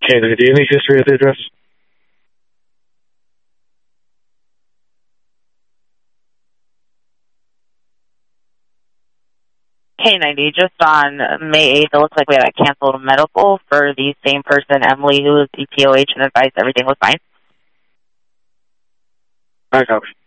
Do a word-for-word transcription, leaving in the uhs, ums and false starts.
Okay, do you have any history at the address? K ninety, just on May eighth, it looks like we had a canceled medical for the same person, Emily, who was E T O H, and advised everything was fine. I copy.